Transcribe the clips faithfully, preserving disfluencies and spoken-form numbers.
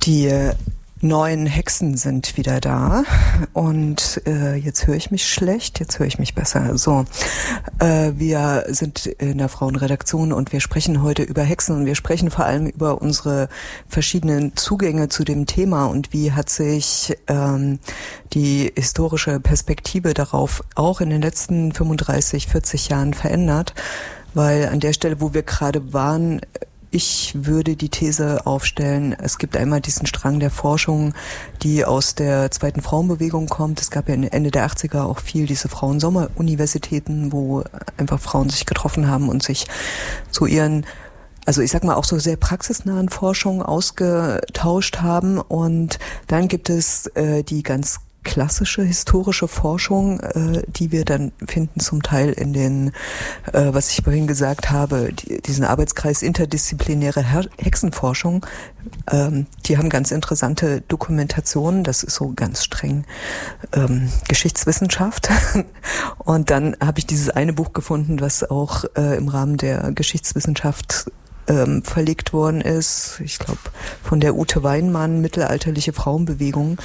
Die neuen Hexen sind wieder da und äh, jetzt höre ich mich schlecht, jetzt höre ich mich besser. So, äh, wir sind in der Frauenredaktion und wir sprechen heute über Hexen und wir sprechen vor allem über unsere verschiedenen Zugänge zu dem Thema und wie hat sich ähm, die historische Perspektive darauf auch in den letzten fünfunddreißig, vierzig Jahren verändert, weil an der Stelle, wo wir gerade waren, ich würde die These aufstellen, es gibt einmal diesen Strang der Forschung, die aus der zweiten Frauenbewegung kommt. Es gab ja Ende der achtziger auch viel diese Frauensommeruniversitäten, wo einfach Frauen sich getroffen haben und sich zu ihren, also ich sag mal auch so sehr praxisnahen Forschungen ausgetauscht haben. Und dann gibt es äh, die ganz klassische historische Forschung, äh, die wir dann finden zum Teil in den, äh, was ich vorhin gesagt habe, die, diesen Arbeitskreis interdisziplinäre Her- Hexenforschung. Ähm, die haben ganz interessante Dokumentationen, das ist so ganz streng ähm, Geschichtswissenschaft. Und dann habe ich dieses eine Buch gefunden, was auch äh, im Rahmen der Geschichtswissenschaft ähm, verlegt worden ist. Ich glaube, von der Ute Weinmann, Mittelalterliche Frauenbewegung.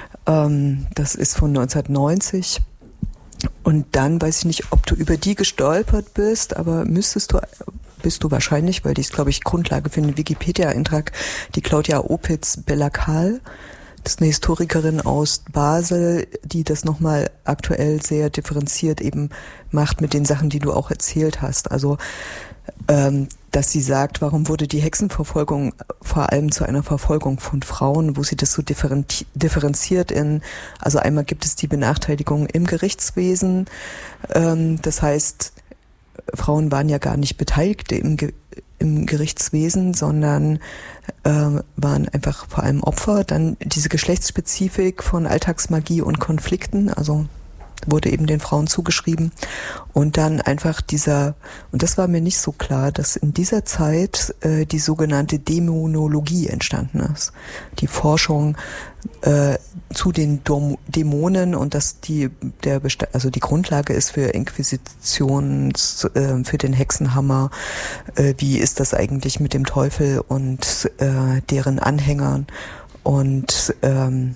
Das ist von neunzehnhundertneunzig und dann weiß ich nicht, ob du über die gestolpert bist, aber müsstest du, bist du wahrscheinlich, weil die ist, glaube ich, Grundlage für den Wikipedia-Eintrag, die Claudia Opitz-Bellakal. Das ist eine Historikerin aus Basel, die das nochmal aktuell sehr differenziert eben macht mit den Sachen, die du auch erzählt hast. Also ähm, dass sie sagt, warum wurde die Hexenverfolgung vor allem zu einer Verfolgung von Frauen, wo sie das so differenziert in, also einmal gibt es die Benachteiligung im Gerichtswesen, ähm, das heißt, Frauen waren ja gar nicht beteiligt im, Ge- im Gerichtswesen, sondern äh, waren einfach vor allem Opfer. Dann diese Geschlechtsspezifik von Alltagsmagie und Konflikten, also wurde eben den Frauen zugeschrieben. Und dann einfach dieser, und das war mir nicht so klar, dass in dieser Zeit äh, die sogenannte Dämonologie entstanden ist. Die Forschung äh, zu den Dom- Dämonen und dass die der Besta- also die Grundlage ist für Inquisition, äh, für den Hexenhammer. Äh, wie ist das eigentlich mit dem Teufel und äh, deren Anhängern? Und ähm,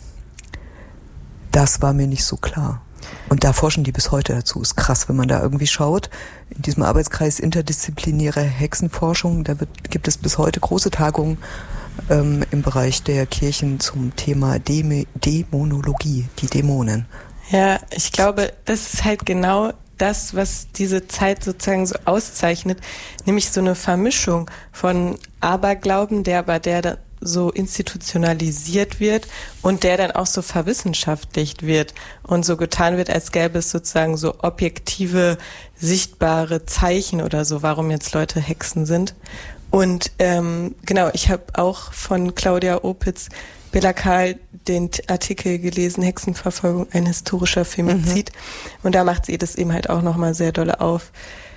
das war mir nicht so klar. Und da forschen die bis heute dazu. Ist krass, wenn man da irgendwie schaut. In diesem Arbeitskreis interdisziplinäre Hexenforschung, da wird, gibt es bis heute große Tagungen ähm, im Bereich der Kirchen zum Thema Däme- Dämonologie, die Dämonen. Ja, ich glaube, das ist halt genau das, was diese Zeit sozusagen so auszeichnet, nämlich so eine Vermischung von Aberglauben, der bei der da so institutionalisiert wird und der dann auch so verwissenschaftlicht wird und so getan wird, als gäbe es sozusagen so objektive, sichtbare Zeichen oder so, warum jetzt Leute Hexen sind. Und ähm, genau, ich habe auch von Claudia Opitz-Bellakal den Artikel gelesen, Hexenverfolgung, ein historischer Femizid. Mhm. Und da macht sie das eben halt auch nochmal sehr dolle auf.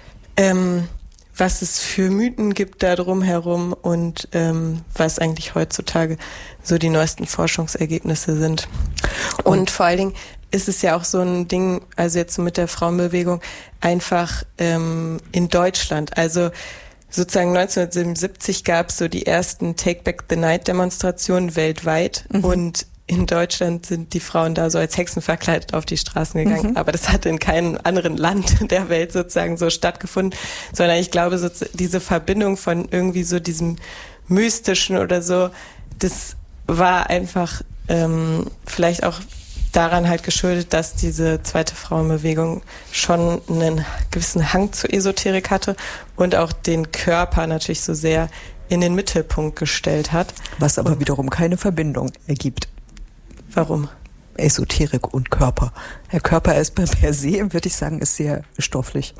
Ähm, was es für Mythen gibt da drumherum und ähm, was eigentlich heutzutage so die neuesten Forschungsergebnisse sind. Und, und vor allen Dingen ist es ja auch so ein Ding, also jetzt so mit der Frauenbewegung, einfach ähm, in Deutschland. Also sozusagen neunzehnhundertsiebenundsiebzig gab es so die ersten Take Back the Night Demonstrationen weltweit mhm. und in Deutschland sind die Frauen da so als Hexen verkleidet auf die Straßen gegangen. Mhm. Aber das hat in keinem anderen Land der Welt sozusagen so stattgefunden, sondern ich glaube, so diese Verbindung von irgendwie so diesem Mystischen oder so, das war einfach ähm, vielleicht auch daran halt geschuldet, dass diese zweite Frauenbewegung schon einen gewissen Hang zur Esoterik hatte und auch den Körper natürlich so sehr in den Mittelpunkt gestellt hat. Was aber und wiederum keine Verbindung ergibt. Warum? Esoterik und Körper. Der Körper ist per se, würde ich sagen, ist sehr stofflich.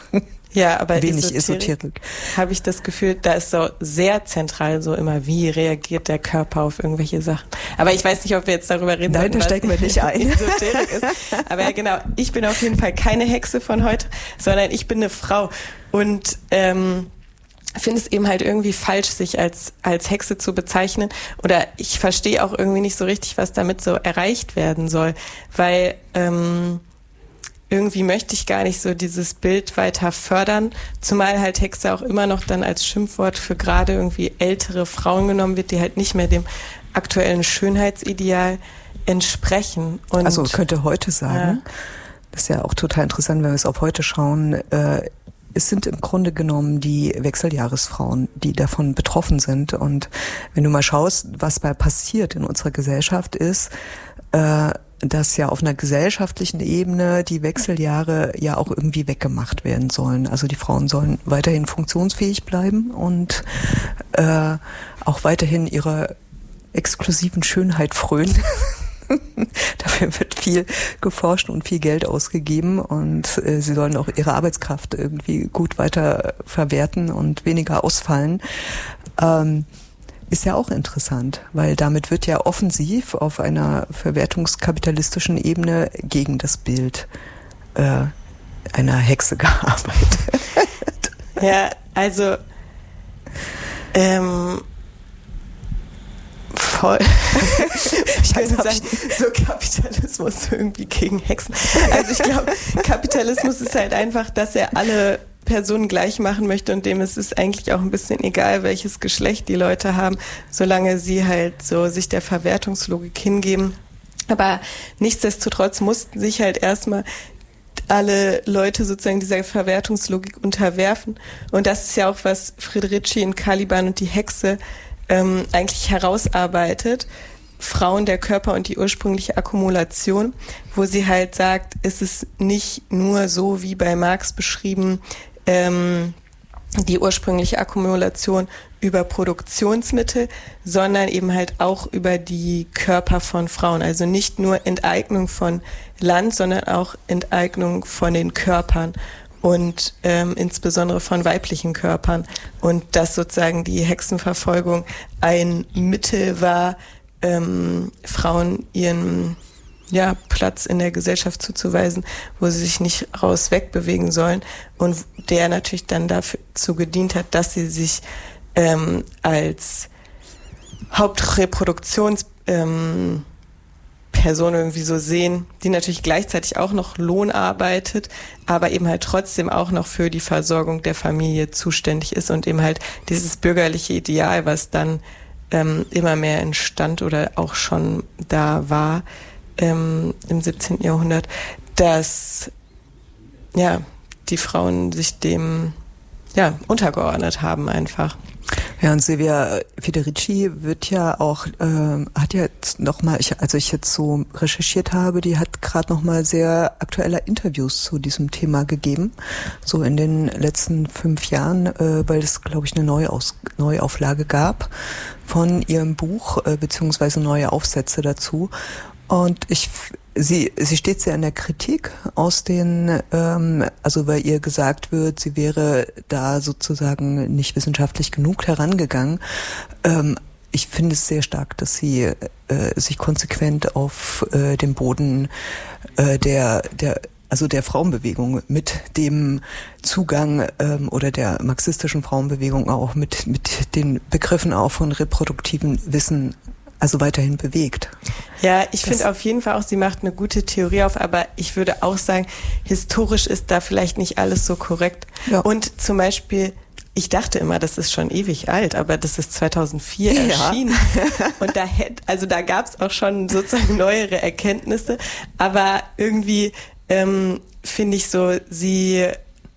Ja, aber wenig Esoterik, Esoterik. Habe ich das Gefühl, da ist so sehr zentral so immer, wie reagiert der Körper auf irgendwelche Sachen. Aber ich weiß nicht, ob wir jetzt darüber reden. Nein, da steigen wir nicht ein. Esoterik ist. Aber ja, genau, ich bin auf jeden Fall keine Hexe von heute, sondern ich bin eine Frau. Und ähm, finde es eben halt irgendwie falsch, sich als als Hexe zu bezeichnen. Oder ich verstehe auch irgendwie nicht so richtig, was damit so erreicht werden soll. Weil ähm, irgendwie möchte ich gar nicht so dieses Bild weiter fördern, zumal halt Hexe auch immer noch dann als Schimpfwort für gerade irgendwie ältere Frauen genommen wird, die halt nicht mehr dem aktuellen Schönheitsideal entsprechen. Und, also könnte heute sagen, ja. Das ist ja auch total interessant, wenn wir es auf heute schauen, äh, es sind im Grunde genommen die Wechseljahresfrauen, die davon betroffen sind. Und wenn du mal schaust, was bei passiert in unserer Gesellschaft ist, äh, dass ja auf einer gesellschaftlichen Ebene die Wechseljahre ja auch irgendwie weggemacht werden sollen. Also die Frauen sollen weiterhin funktionsfähig bleiben und äh, auch weiterhin ihrer exklusiven Schönheit frönen. Dafür wird viel geforscht und viel Geld ausgegeben und äh, sie sollen auch ihre Arbeitskraft irgendwie gut weiter verwerten und weniger ausfallen. Ähm, ist ja auch interessant, weil damit wird ja offensiv auf einer verwertungskapitalistischen Ebene gegen das Bild äh, einer Hexe gearbeitet. Ja, also ähm voll. Ich könnte sagen, so Kapitalismus irgendwie gegen Hexen. Also ich glaube, Kapitalismus ist halt einfach, dass er alle Personen gleich machen möchte und dem ist es eigentlich auch ein bisschen egal, welches Geschlecht die Leute haben, solange sie halt so sich der Verwertungslogik hingeben. Aber nichtsdestotrotz mussten sich halt erstmal alle Leute sozusagen dieser Verwertungslogik unterwerfen. Und das ist ja auch, was Friedrici in Caliban und die Hexe ähm, eigentlich herausarbeitet. Frauen, der Körper und die ursprüngliche Akkumulation, wo sie halt sagt, es ist nicht nur so wie bei Marx beschrieben, ähm, die ursprüngliche Akkumulation über Produktionsmittel, sondern eben halt auch über die Körper von Frauen. Also nicht nur Enteignung von Land, sondern auch Enteignung von den Körpern und ähm, insbesondere von weiblichen Körpern. Und dass sozusagen die Hexenverfolgung ein Mittel war, ähm, Frauen ihren ja, Platz in der Gesellschaft zuzuweisen, wo sie sich nicht raus wegbewegen sollen und der natürlich dann dazu gedient hat, dass sie sich ähm, als Hauptreproduktionsperson ähm, irgendwie so sehen, die natürlich gleichzeitig auch noch Lohn arbeitet, aber eben halt trotzdem auch noch für die Versorgung der Familie zuständig ist und eben halt dieses bürgerliche Ideal, was dann ähm, immer mehr entstand oder auch schon da war, Ähm, im siebzehnten Jahrhundert, dass ja die Frauen sich dem ja untergeordnet haben einfach. Ja, und Silvia Federici wird ja auch, ähm, hat ja jetzt nochmal, ich, also ich jetzt so recherchiert habe, die hat gerade nochmal sehr aktuelle Interviews zu diesem Thema gegeben, so in den letzten fünf Jahren, äh, weil es, glaube ich, eine Neuaus- Neuauflage gab von ihrem Buch, äh, beziehungsweise neue Aufsätze dazu. Und ich, sie, sie steht sehr in der Kritik aus den, ähm, also weil ihr gesagt wird, sie wäre da sozusagen nicht wissenschaftlich genug herangegangen. Ähm, ich finde es sehr stark, dass sie äh, sich konsequent auf äh, den Boden äh, der, der, also der Frauenbewegung mit dem Zugang ähm, oder der marxistischen Frauenbewegung auch mit, mit den Begriffen auch von reproduktivem Wissen also weiterhin bewegt. Ja, ich finde auf jeden Fall auch, sie macht eine gute Theorie auf, aber ich würde auch sagen, historisch ist da vielleicht nicht alles so korrekt. Ja. Und zum Beispiel, ich dachte immer, das ist schon ewig alt, aber das ist zweitausendvier ja. erschienen. Und da hätte, also da gab es auch schon sozusagen neuere Erkenntnisse, aber irgendwie ähm, finde ich so, sie,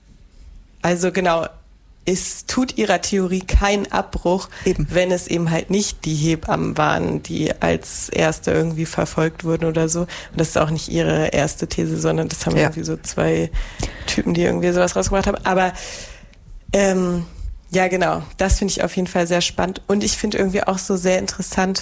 also genau, es tut ihrer Theorie keinen Abbruch, eben. Wenn es eben halt nicht die Hebammen waren, die als erste irgendwie verfolgt wurden oder so. Und das ist auch nicht ihre erste These, sondern das haben ja. irgendwie so zwei Typen, die irgendwie sowas rausgebracht haben. Aber ähm, ja, genau, das finde ich auf jeden Fall sehr spannend. Und ich finde irgendwie auch so sehr interessant,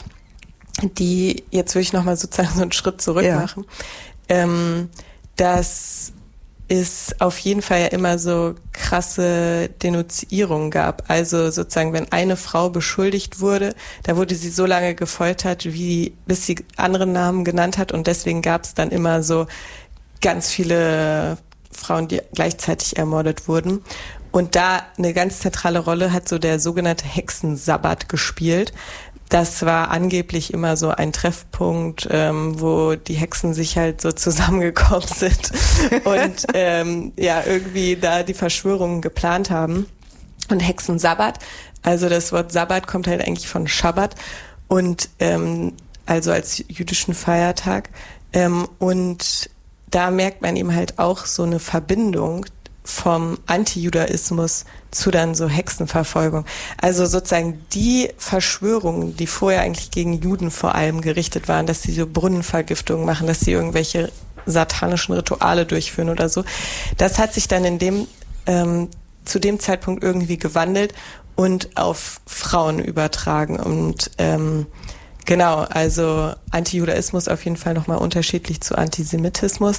die, jetzt würde ich nochmal sozusagen so einen Schritt zurück ja. machen, ähm, dass es auf jeden Fall ja immer so krasse Denunzierungen gab. Also sozusagen, wenn eine Frau beschuldigt wurde, da wurde sie so lange gefoltert, wie bis sie andere Namen genannt hat. Und deswegen gab es dann immer so ganz viele Frauen, die gleichzeitig ermordet wurden. Und da eine ganz zentrale Rolle hat so der sogenannte Hexensabbat gespielt, das war angeblich immer so ein Treffpunkt, ähm, wo die Hexen sich halt so zusammengekommen sind und ähm, ja irgendwie da die Verschwörungen geplant haben. Und Hexensabbat, also das Wort Sabbat kommt halt eigentlich von Schabbat und ähm, also als jüdischen Feiertag. Ähm, und da merkt man eben halt auch so eine Verbindung vom Antijudaismus zu dann so Hexenverfolgung. Also sozusagen die Verschwörungen, die vorher eigentlich gegen Juden vor allem gerichtet waren, dass sie so Brunnenvergiftungen machen, dass sie irgendwelche satanischen Rituale durchführen oder so, das hat sich dann in dem ähm, zu dem Zeitpunkt irgendwie gewandelt und auf Frauen übertragen. Und ähm, genau, also Antijudaismus auf jeden Fall nochmal unterschiedlich zu Antisemitismus,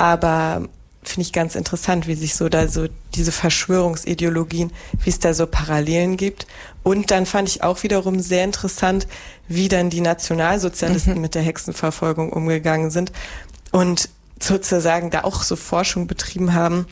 aber finde ich ganz interessant, wie sich so da so diese Verschwörungsideologien, wie es da so Parallelen gibt. Und dann fand ich auch wiederum sehr interessant, wie dann die Nationalsozialisten mhm. mit der Hexenverfolgung umgegangen sind und sozusagen da auch so Forschung betrieben haben.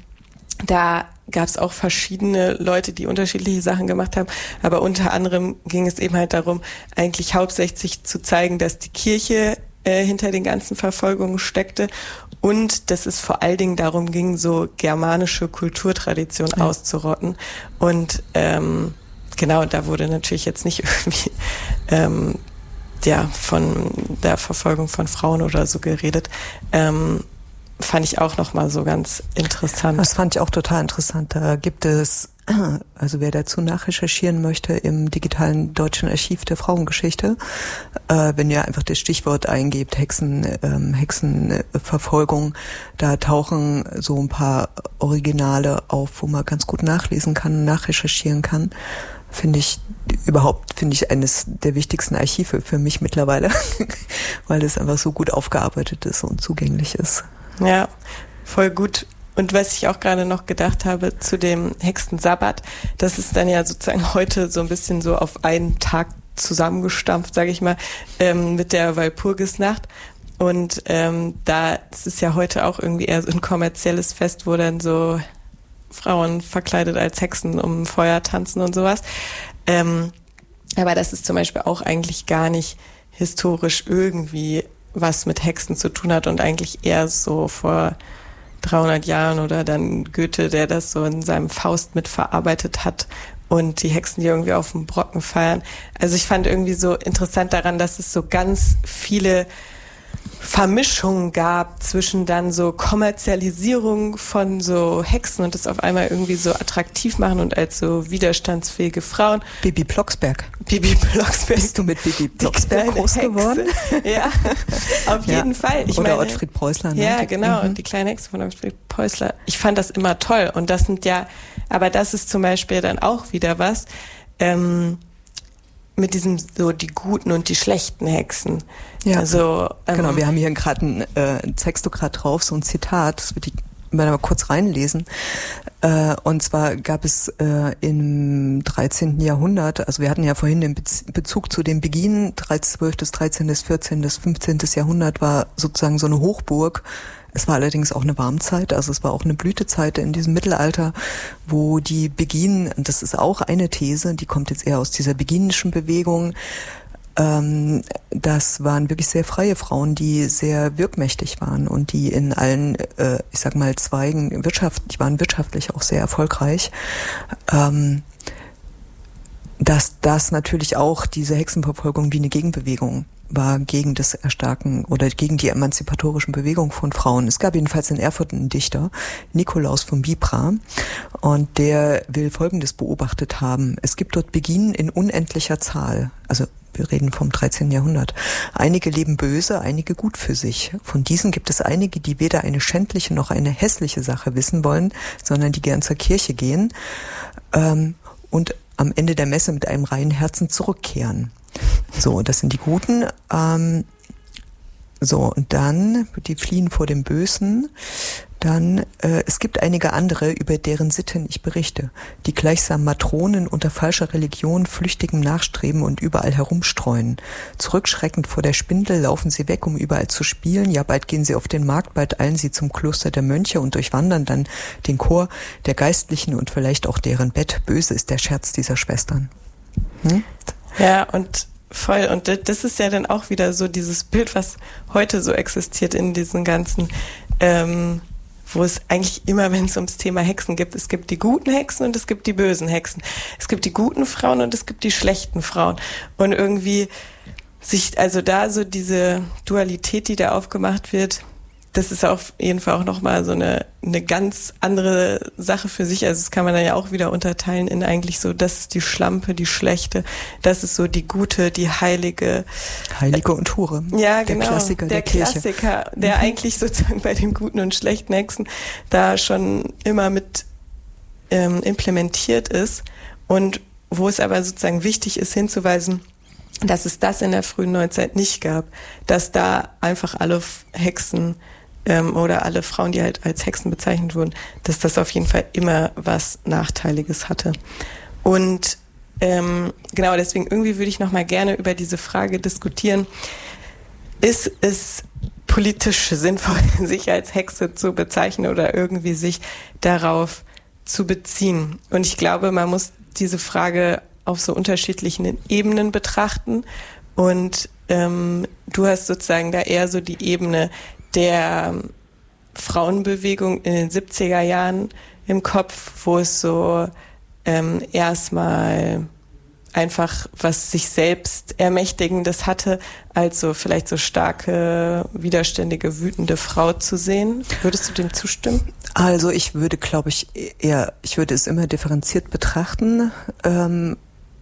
Da gab es auch verschiedene Leute, die unterschiedliche Sachen gemacht haben, aber unter anderem ging es eben halt darum, eigentlich hauptsächlich zu zeigen, dass die Kirche äh, hinter den ganzen Verfolgungen steckte und dass es vor allen Dingen darum ging, so germanische Kulturtradition ja. auszurotten. Und ähm, genau, da wurde natürlich jetzt nicht irgendwie ähm, ja von der Verfolgung von Frauen oder so geredet. Ähm, fand ich auch nochmal so ganz interessant. Das fand ich auch total interessant. Da gibt es, also wer dazu nachrecherchieren möchte, im digitalen Deutschen Archiv der Frauengeschichte, äh, wenn ihr einfach das Stichwort eingebt, Hexen, ähm, Hexenverfolgung, da tauchen so ein paar Originale auf, wo man ganz gut nachlesen kann, nachrecherchieren kann. Finde ich überhaupt, finde ich eines der wichtigsten Archive für mich mittlerweile, weil es einfach so gut aufgearbeitet ist und zugänglich ist. Ja, voll gut. Und was ich auch gerade noch gedacht habe zu dem Hexensabbat, das ist dann ja sozusagen heute so ein bisschen so auf einen Tag zusammengestampft, sage ich mal, ähm, mit der Walpurgisnacht. Und ähm, da, das ist ja heute auch irgendwie eher so ein kommerzielles Fest, wo dann so Frauen verkleidet als Hexen um Feuer tanzen und sowas. Ähm, aber das ist zum Beispiel auch eigentlich gar nicht historisch irgendwie was mit Hexen zu tun hat und eigentlich eher so vor dreihundert Jahren oder dann Goethe, der das so in seinem Faust mitverarbeitet hat und die Hexen, die irgendwie auf dem Brocken feiern. Also ich fand irgendwie so interessant daran, dass es so ganz viele Vermischung gab zwischen dann so Kommerzialisierung von so Hexen und das auf einmal irgendwie so attraktiv machen und als so widerstandsfähige Frauen. Bibi Blocksberg. Bibi Blocksberg. Bist du mit Bibi Blocksberg groß Hexe. geworden? Ja, auf jeden ja. Fall. Ich Oder meine, Ottfried Preußler. Ne? Ja, genau. Mhm. Die kleine Hexe von Ottfried Preußler. Ich fand das immer toll und das sind ja, aber das ist zum Beispiel dann auch wieder was, ähm, mit diesem so die guten und die schlechten Hexen. Ja, also ähm, genau. Wir haben hier gerade ein, äh, zeigst du gerade drauf, so ein Zitat, das würde ich mal kurz reinlesen. Äh, und zwar gab es äh, im dreizehnten Jahrhundert, also wir hatten ja vorhin den Bez- Bezug zu dem Beginn, zwölftes, dreizehntes, vierzehntes, fünfzehntes Jahrhundert war sozusagen so eine Hochburg. Es war allerdings auch eine Warmzeit, also es war auch eine Blütezeit in diesem Mittelalter, wo die Beginen, das ist auch eine These, die kommt jetzt eher aus dieser beginischen Bewegung, ähm, das waren wirklich sehr freie Frauen, die sehr wirkmächtig waren und die in allen, äh, ich sag mal, Zweigen Wirtschaft, die waren wirtschaftlich auch sehr erfolgreich. Ähm, dass das natürlich auch diese Hexenverfolgung wie eine Gegenbewegung war gegen das Erstarken oder gegen die emanzipatorischen Bewegungen von Frauen. Es gab jedenfalls in Erfurt einen Dichter, Nikolaus von Bibra, und der will Folgendes beobachtet haben. Es gibt dort Beginen in unendlicher Zahl, also wir reden vom dreizehnten Jahrhundert. Einige leben böse, einige gut für sich. Von diesen gibt es einige, die weder eine schändliche noch eine hässliche Sache wissen wollen, sondern die gern zur Kirche gehen ähm, und am Ende der Messe mit einem reinen Herzen zurückkehren. So, das sind die Guten. Ähm, so, und dann, die fliehen vor dem Bösen. Dann, äh, es gibt einige andere, über deren Sitten ich berichte, die gleichsam Matronen unter falscher Religion flüchtigem Nachstreben und überall herumstreuen. Zurückschreckend vor der Spindel laufen sie weg, um überall zu spielen. Ja, bald gehen sie auf den Markt, bald eilen sie zum Kloster der Mönche und durchwandern dann den Chor der Geistlichen und vielleicht auch deren Bett. Böse ist der Scherz dieser Schwestern. Hm? Ja, und voll. Und das ist ja dann auch wieder so dieses Bild, was heute so existiert in diesen ganzen, ähm, wo es eigentlich immer, wenn es ums Thema Hexen gibt, es gibt die guten Hexen und es gibt die bösen Hexen. Es gibt die guten Frauen und es gibt die schlechten Frauen. Und irgendwie sich, also da so diese Dualität, die da aufgemacht wird, das ist auf jeden Fall auch nochmal so eine, eine ganz andere Sache für sich. Also das kann man dann ja auch wieder unterteilen in eigentlich so, das ist die Schlampe, die Schlechte, das ist so die Gute, die Heilige. Heilige und Hure. Ja, genau. Der Klassiker der, der Klassiker, der mhm. eigentlich sozusagen bei den guten und schlechten Hexen da schon immer mit ähm, implementiert ist und wo es aber sozusagen wichtig ist hinzuweisen, dass es das in der frühen Neuzeit nicht gab, dass da einfach alle Hexen ähm, oder alle Frauen, die halt als Hexen bezeichnet wurden, dass das auf jeden Fall immer was Nachteiliges hatte. Und ähm, genau deswegen irgendwie würde ich noch mal gerne über diese Frage diskutieren, ist es politisch sinnvoll, sich als Hexe zu bezeichnen oder irgendwie sich darauf zu beziehen? Und ich glaube, man muss diese Frage auf so unterschiedlichen Ebenen betrachten und ähm, du hast sozusagen da eher so die Ebene der Frauenbewegung in den siebziger Jahren im Kopf, wo es so ähm, erstmal einfach was sich selbst Ermächtigendes hatte, als so vielleicht so starke, widerständige, wütende Frau zu sehen. Würdest du dem zustimmen? Also ich würde, glaube ich, eher, ich würde es immer differenziert betrachten. Ähm,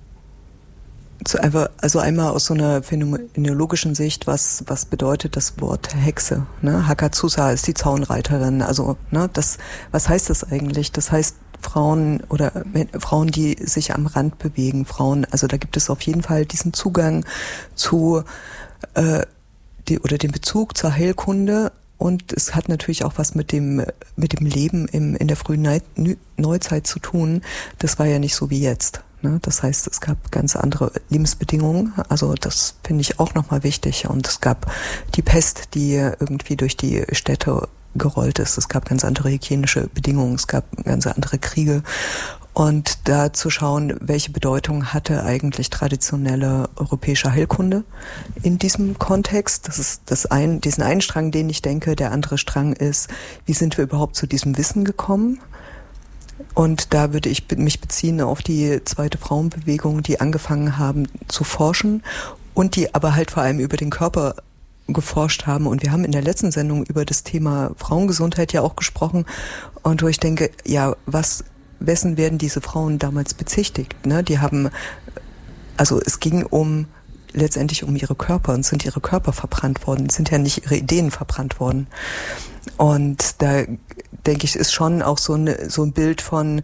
zu einfach, also einmal aus so einer phänomenologischen Sicht, was was bedeutet das Wort Hexe? Ne? Hakazusa ist die Zaunreiterin. Also ne, das, was heißt das eigentlich? Das heißt Frauen oder Frauen, die sich am Rand bewegen, Frauen, also da gibt es auf jeden Fall diesen Zugang zu äh, die, oder den Bezug zur Heilkunde und es hat natürlich auch was mit dem mit dem Leben im, in der frühen Neu- Neuzeit zu tun. Das war ja nicht so wie jetzt. Ne? Das heißt, es gab ganz andere Lebensbedingungen. Also das finde ich auch nochmal wichtig. Und es gab die Pest, die irgendwie durch die Städte gerollt ist. Es gab ganz andere hygienische Bedingungen. Es gab ganz andere Kriege. Und da zu schauen, welche Bedeutung hatte eigentlich traditionelle europäische Heilkunde in diesem Kontext. Das ist das ein, diesen einen Strang, den ich denke. Der andere Strang ist, wie sind wir überhaupt zu diesem Wissen gekommen? Und da würde ich mich beziehen auf die zweite Frauenbewegung, die angefangen haben zu forschen und die aber halt vor allem über den Körper geforscht haben. Und wir haben in der letzten Sendung über das Thema Frauengesundheit ja auch gesprochen. Und wo ich denke, ja, was, wessen werden diese Frauen damals bezichtigt? Ne? Die haben, also es ging um letztendlich um ihre Körper und sind ihre Körper verbrannt worden, sind ja nicht ihre Ideen verbrannt worden. Und da denke ich, ist schon auch so, eine, so ein Bild von,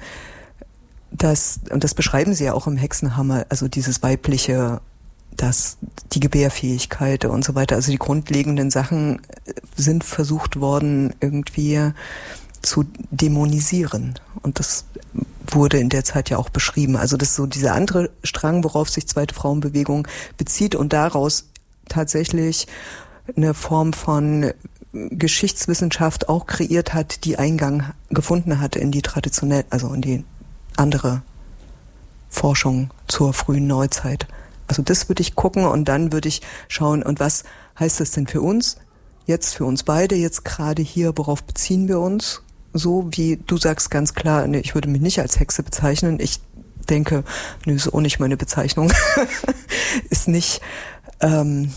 das, und das beschreiben sie ja auch im Hexenhammer, also dieses weibliche, das, die Gebärfähigkeit und so weiter, also die grundlegenden Sachen sind versucht worden, irgendwie zu dämonisieren. Und das wurde in der Zeit ja auch beschrieben. Also das ist so dieser andere Strang, worauf sich zweite Frauenbewegung bezieht und daraus tatsächlich eine Form von Geschichtswissenschaft auch kreiert hat, die Eingang gefunden hat in die traditionelle, also in die andere Forschung zur frühen Neuzeit. Also das würde ich gucken und dann würde ich schauen, und was heißt das denn für uns? Jetzt für uns beide, jetzt gerade hier, worauf beziehen wir uns? So wie du sagst ganz klar, nee, ich würde mich nicht als Hexe bezeichnen. Ich denke, nö, ist auch nicht meine Bezeichnung. ist nicht, ähm,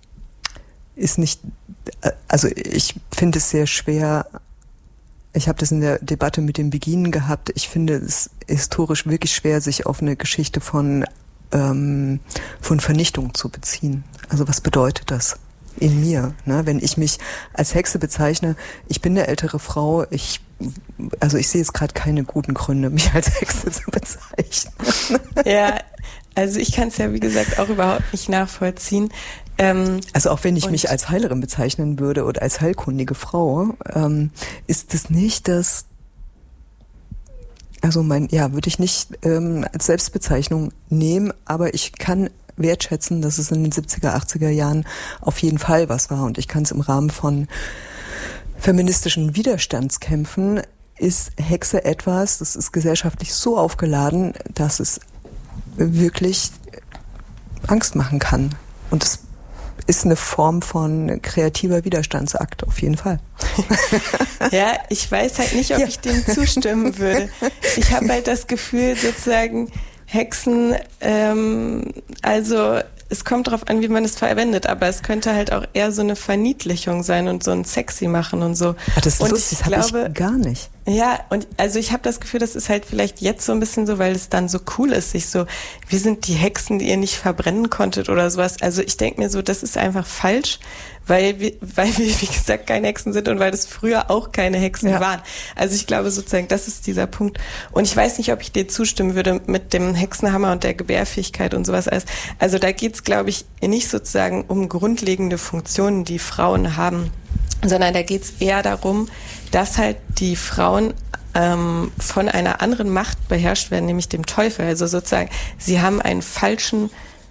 ist nicht, also ich finde es sehr schwer, ich habe das in der Debatte mit den Beginen gehabt, ich finde es historisch wirklich schwer, sich auf eine Geschichte von, ähm, von Vernichtung zu beziehen. Also was bedeutet das in mir, ne? Wenn ich mich als Hexe bezeichne, ich bin eine ältere Frau, ich, also ich sehe jetzt gerade keine guten Gründe, mich als Hexe zu bezeichnen. Ja, also ich kann es ja wie gesagt auch überhaupt nicht nachvollziehen. Ähm, also auch wenn ich mich als Heilerin bezeichnen würde oder als heilkundige Frau, ähm, ist das nicht das, also mein, ja, würde ich nicht ähm, als Selbstbezeichnung nehmen, aber ich kann wertschätzen, dass es in den siebziger, achtziger Jahren auf jeden Fall was war. Und ich kann es im Rahmen von feministischen Widerstandskämpfen, ist Hexe etwas, das ist gesellschaftlich so aufgeladen, dass es wirklich Angst machen kann. Und das ist eine Form von kreativer Widerstandsakt, auf jeden Fall. Ja, ich weiß halt nicht, ob ja. ich dem zustimmen würde. Ich habe halt das Gefühl, sozusagen, Hexen, ähm, also es kommt darauf an, wie man es verwendet, aber es könnte halt auch eher so eine Verniedlichung sein und so ein Sexy machen und so. Ach, das ist und lustig, das habe ich gar nicht. Ja, und also ich habe das Gefühl, das ist halt vielleicht jetzt so ein bisschen so, weil es dann so cool ist, sich so, wir sind die Hexen, die ihr nicht verbrennen konntet oder sowas. Also ich denke mir so, das ist einfach falsch, weil wir, weil wir, wie gesagt, keine Hexen sind und weil das früher auch keine Hexen ja. waren. Also ich glaube sozusagen, das ist dieser Punkt. Und ich weiß nicht, ob ich dir zustimmen würde mit dem Hexenhammer und der Gebärfähigkeit und sowas alles. Also da geht's, glaube ich, nicht sozusagen um grundlegende Funktionen, die Frauen haben, sondern da geht's eher darum, dass halt die Frauen ähm, von einer anderen Macht beherrscht werden, nämlich dem Teufel. Also sozusagen, sie haben einen falschen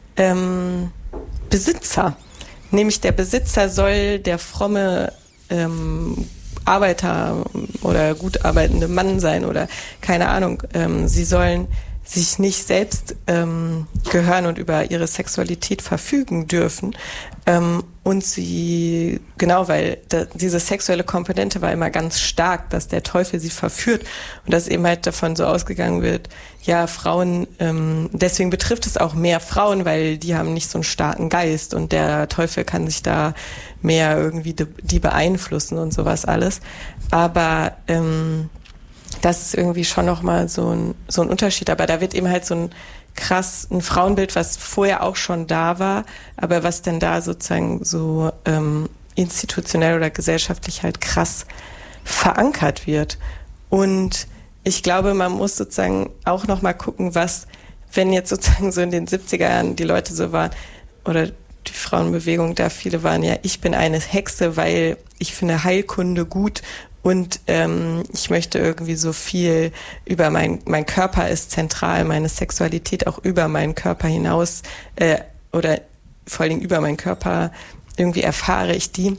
ähm, Besitzer. Nämlich der Besitzer soll der fromme ähm, Arbeiter oder gut arbeitende Mann sein oder keine Ahnung. Ähm, sie sollen sich nicht selbst ähm, gehören und über ihre Sexualität verfügen dürfen. Ähm, und sie, genau, weil da, diese sexuelle Komponente war immer ganz stark, dass der Teufel sie verführt und dass eben halt davon so ausgegangen wird, ja, Frauen, ähm, deswegen betrifft es auch mehr Frauen, weil die haben nicht so einen starken Geist und der Teufel kann sich da mehr irgendwie die, die beeinflussen und sowas alles. Aber ähm, das ist irgendwie schon nochmal so ein, so ein Unterschied. Aber da wird eben halt so ein krass, ein Frauenbild, was vorher auch schon da war, aber was denn da sozusagen so ähm, institutionell oder gesellschaftlich halt krass verankert wird. Und ich glaube, man muss sozusagen auch nochmal gucken, was, wenn jetzt sozusagen so in den siebziger Jahren die Leute so waren, oder die Frauenbewegung da, viele waren ja, ich bin eine Hexe, weil ich finde Heilkunde gut und ähm, ich möchte irgendwie so viel über mein, mein Körper ist zentral, meine Sexualität auch über meinen Körper hinaus äh, oder vor allen Dingen über meinen Körper irgendwie erfahre ich die,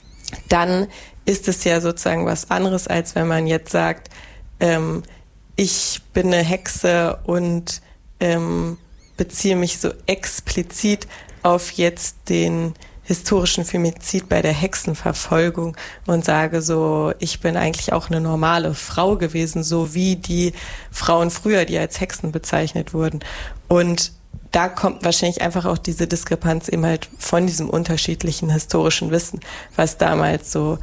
dann ist es ja sozusagen was anderes, als wenn man jetzt sagt, ähm, ich bin eine Hexe und ähm, beziehe mich so explizit auf jetzt den historischen Femizid bei der Hexenverfolgung und sage so, ich bin eigentlich auch eine normale Frau gewesen, so wie die Frauen früher, die als Hexen bezeichnet wurden. Und da kommt wahrscheinlich einfach auch diese Diskrepanz eben halt von diesem unterschiedlichen historischen Wissen, was damals so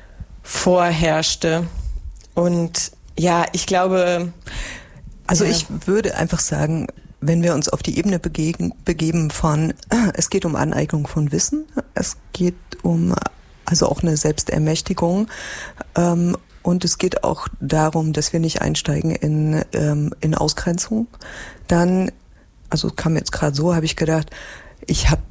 vorherrschte. Und ja, ich glaube... Also ja. ich würde einfach sagen, wenn wir uns auf die Ebene begegen, begeben von, es geht um Aneignung von Wissen, es geht um also auch eine Selbstermächtigung ähm, und es geht auch darum, dass wir nicht einsteigen in, ähm, in Ausgrenzung, dann, also kam jetzt gerade so, habe ich gedacht, ich habe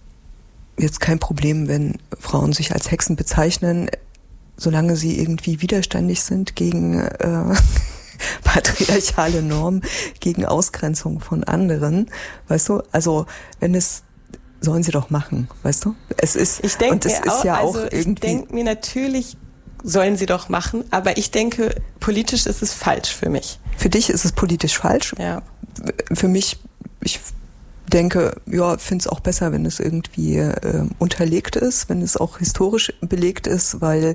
jetzt kein Problem, wenn Frauen sich als Hexen bezeichnen, solange sie irgendwie widerständig sind gegen... Äh, patriarchale Normen, gegen Ausgrenzung von anderen, weißt du? Also wenn es, sollen sie doch machen, weißt du? Es ist, ich denke und es ist auch, ja auch also irgendwie. Ich denke mir natürlich, sollen sie doch machen, aber ich denke, politisch ist es falsch für mich. Für dich ist es politisch falsch. Ja. Für mich, ich denke, ja, finde es auch besser, wenn es irgendwie äh, unterlegt ist, wenn es auch historisch belegt ist, weil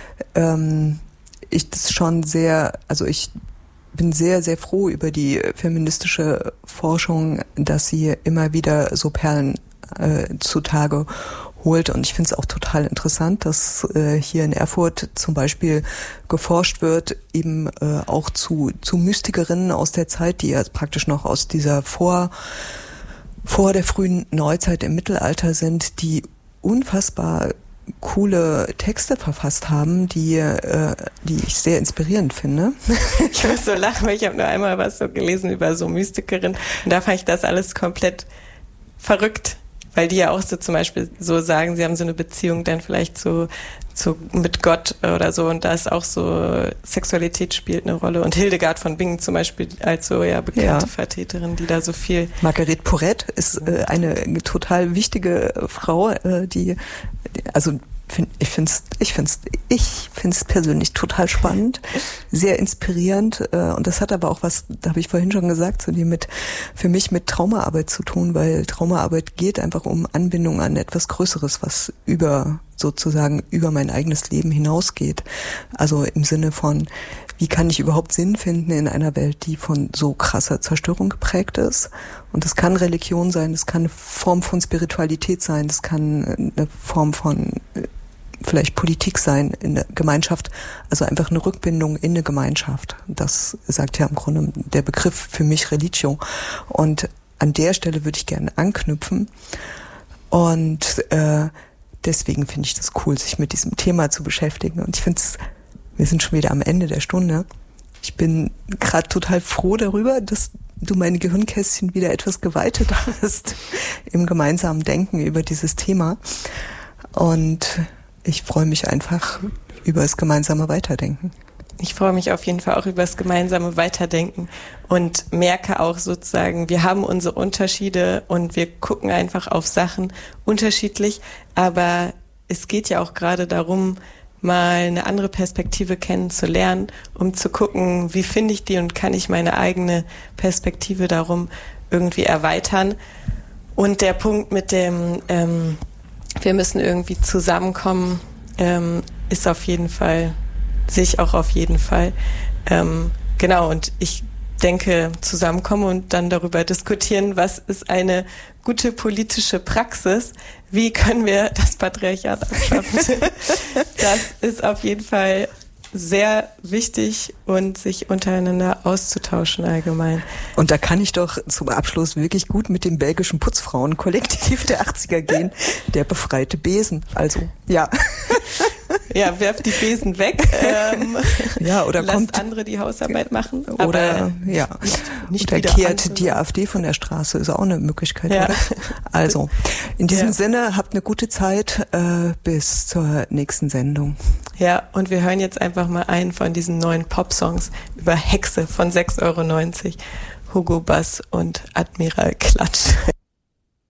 ähm, ich das schon sehr, also ich bin sehr, sehr froh über die feministische Forschung, dass sie immer wieder so Perlen äh, zutage holt. Und ich finde es auch total interessant, dass äh, hier in Erfurt zum Beispiel geforscht wird, eben äh, auch zu, zu Mystikerinnen aus der Zeit, die ja praktisch noch aus dieser vor, vor der frühen Neuzeit im Mittelalter sind, die unfassbar coole Texte verfasst haben, die äh, die ich sehr inspirierend finde. Ich muss so lachen, weil ich habe nur einmal was so gelesen über so Mystikerinnen und da fand ich das alles komplett verrückt, weil die ja auch so zum Beispiel so sagen, sie haben so eine Beziehung dann vielleicht so, so mit Gott oder so und da ist auch so Sexualität spielt eine Rolle und Hildegard von Bingen zum Beispiel als so ja bekannte ja. Vertreterin, die da so viel... Marguerite Porete ist äh, eine total wichtige Frau, äh, die also find, ich finde es ich find's, ich find's persönlich total spannend, sehr inspirierend. Äh, und das hat aber auch was, da habe ich vorhin schon gesagt, so die mit für mich mit Traumaarbeit zu tun, weil Traumaarbeit geht einfach um Anbindung an etwas Größeres, was über sozusagen über mein eigenes Leben hinausgeht. Also im Sinne von, wie kann ich überhaupt Sinn finden in einer Welt, die von so krasser Zerstörung geprägt ist? Und das kann Religion sein, das kann eine Form von Spiritualität sein, das kann eine Form von vielleicht Politik sein in der Gemeinschaft, also einfach eine Rückbindung in eine Gemeinschaft. Das sagt ja im Grunde der Begriff für mich Religio. Und an der Stelle würde ich gerne anknüpfen. Und äh, deswegen finde ich das cool, sich mit diesem Thema zu beschäftigen. Und ich finde es, wir sind schon wieder am Ende der Stunde. Ich bin gerade total froh darüber, dass du meine Gehirnkästchen wieder etwas geweitet hast im gemeinsamen Denken über dieses Thema. Und ich freue mich einfach über das gemeinsame Weiterdenken. Ich freue mich auf jeden Fall auch über das gemeinsame Weiterdenken und merke auch sozusagen, wir haben unsere Unterschiede und wir gucken einfach auf Sachen unterschiedlich, aber es geht ja auch gerade darum, mal eine andere Perspektive kennenzulernen, um zu gucken, wie finde ich die und kann ich meine eigene Perspektive darum irgendwie erweitern. Und der Punkt mit dem, ähm, wir müssen irgendwie zusammenkommen, ähm, ist auf jeden Fall, sehe ich auch auf jeden Fall. Ähm, genau, und ich denke, zusammenkommen und dann darüber diskutieren, was ist eine gute politische Praxis, wie können wir das Patriarchat abschaffen. Das ist auf jeden Fall sehr wichtig und sich untereinander auszutauschen allgemein. Und da kann ich doch zum Abschluss wirklich gut mit dem belgischen Putzfrauenkollektiv der achtziger gehen, der befreite Besen. Also, ja. Ja, werft die Besen weg. Ähm, ja, oder lasst kommt andere die Hausarbeit machen. Oder ja, nicht oder kehrt die AfD von der Straße, ist auch eine Möglichkeit, ja. Oder? Also, in diesem ja. Sinne, habt eine gute Zeit äh, bis zur nächsten Sendung. Ja, und wir hören jetzt einfach mal einen von diesen neuen Pop-Songs über Hexe von sechs Euro neunzig. Hugo Bass und Admiral Klatsch.